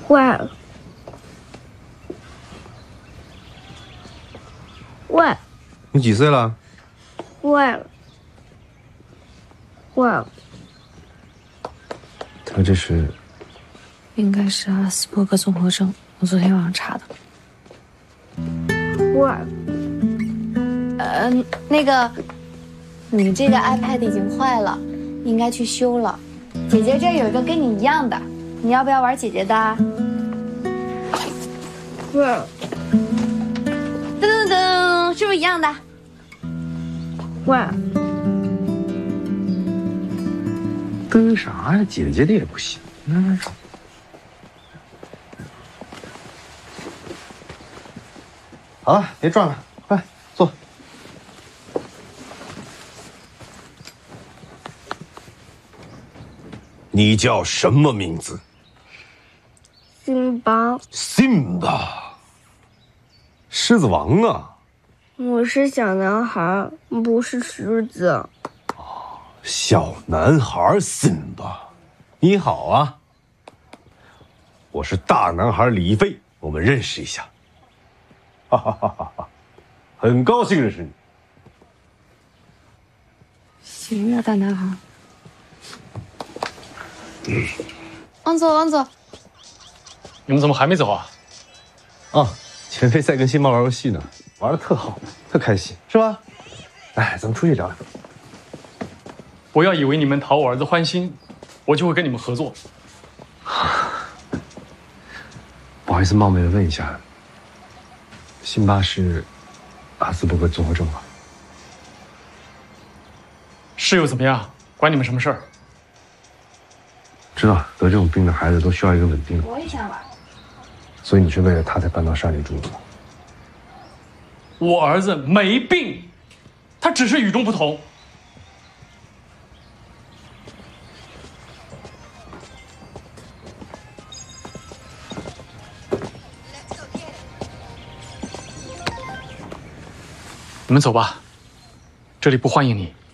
喂，喂， 你几岁了？ 喂，喂， 他这是？ 应该是阿斯伯格综合症，我昨天晚上查的。 喂， 那个，你这个 iPad 已经坏了，应该去修了。姐姐这有一个跟你一样的，你要不要玩姐姐的啊？ 喂， 噔噔噔，是不是一样的？ 喂， 嘚啥呀？姐姐的也不行。好了，别转了，快坐。 你叫什么名字？ 辛巴， 辛巴，狮子王啊！ 我是小男孩，不是狮子。 小男孩辛巴，你好啊！我是大男孩李飞，我们认识一下。哈哈哈哈哈，很高兴认识你。 行呀，大男孩。王总，王总， 你们怎么还没走啊？ 啊，前辈在跟辛巴玩游戏呢，玩的特好，特开心，是吧？哎，咱们出去聊聊。 不要以为你们讨我儿子欢心，我就会跟你们合作。 不好意思，冒昧的问一下，辛巴是阿斯伯格综合症吗？ 是又怎么样？关你们什么事儿？ 知道得这种病的孩子都需要一个稳定的。 我也想玩。 所以你是为了他才搬到山里住的吗？ 我儿子没病，他只是与众不同。你们走吧，这里不欢迎你。